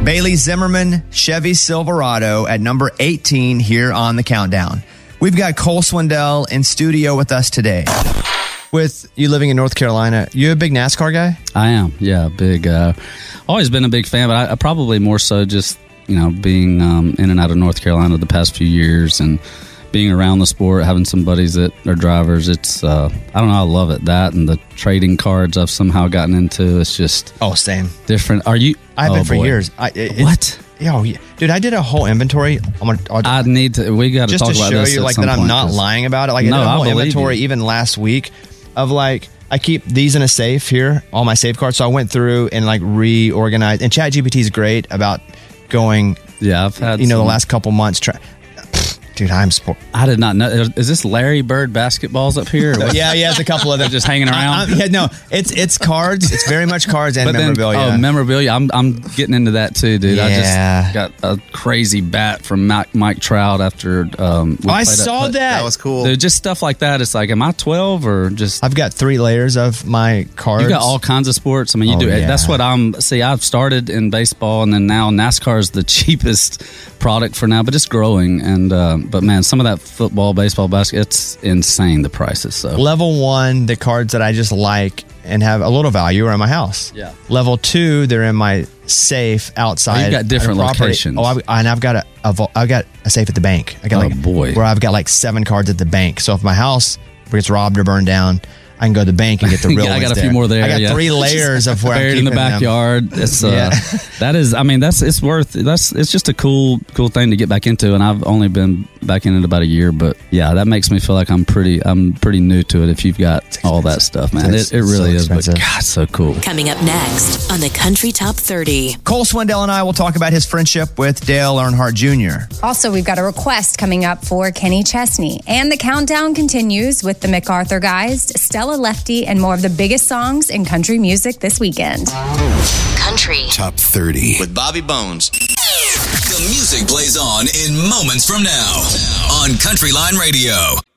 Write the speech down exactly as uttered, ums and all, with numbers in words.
Bailey Zimmerman Chevy Silverado at number eighteen here on the countdown. We've got Cole Swindell in studio with us today. With you living in North Carolina, you a big NASCAR guy? I am, yeah, big. Uh, always been a big fan, but I, I probably more so just, you know, being um, in and out of North Carolina the past few years and being around the sport, having some buddies that are drivers. It's, uh, I don't know, I love it. That and the trading cards I've somehow gotten into. It's just oh, same different. Are you? I've oh, been for boy. years. I, it, what? Yeah, oh, yeah, dude, I did a whole inventory. I'm gonna, I'll, I need to. We got to just talk to about show this you, at like some that. I'm point, not 'cause- lying about it. Like No, I did a whole I believe inventory you. even last week of like I keep these in a safe here, all my safe cards. So I went through and like reorganized. And ChatGPT is great about going. Yeah, I've had. You know, some, the last couple months. Try, dude, I'm sport. I did not know. Is this Larry Bird basketballs up here? Or what? Yeah, yeah, it's a couple of them just hanging around. I, I, yeah, no, it's it's cards. It's very much cards and But then, memorabilia. oh, memorabilia. I'm I'm getting into that too, dude. I Yeah. just got a crazy bat from Mike, Mike Trout after. Um, we I played saw at- that. That was cool. Dude, just stuff like that. It's like, am I twelve or just? I've got three layers of my cards. You got all kinds of sports. I mean, you Oh, do. yeah. That's what I'm. See, I've started in baseball, and then now NASCAR is the cheapest product for now, but it's growing. And um, but man, some of that football, baseball, basketball, it's insane the prices. So Level one, the cards that I just like and have a little value are in my house. Yeah. Level two, they're in my safe outside. Oh, you've got different property. locations. Oh, I've, and I've got a, a vault- I've got a safe at the bank. I got Oh, like boy. where I've got like seven cards at the bank. So if my house gets robbed or burned down, I can go to the bank and get the real Yeah, I got ones a few there. more there. I got yeah. three layers of where I'm buried in keeping the backyard. them. It's uh, Yeah. that is. I mean, that's it's worth. That's it's just a cool cool thing to get back into. And I've only been back in it about a year, but yeah, that makes me feel like I'm pretty. I'm pretty new to it. If you've got all that stuff, man, It's- it, it really it's is. so But expensive. God, so cool. Coming up next on the Country Top thirty. Cole Swindell and I will talk about his friendship with Dale Earnhardt Junior Also, we've got a request coming up for Kenny Chesney. And the countdown continues with the MacArthur Guys, Stella Lefty, and more of the biggest songs in country music this weekend. Country Top thirty. With Bobby Bones. The music plays on in moments from now on Country Line Radio.